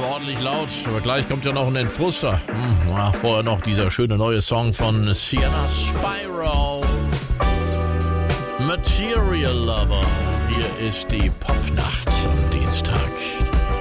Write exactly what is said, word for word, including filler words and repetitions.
ordentlich laut, aber gleich kommt ja noch ein Entfruster. Hm, na, vorher noch dieser schöne neue Song von Sienna Spyro. Material Lover. Hier ist die Popnacht am Dienstag.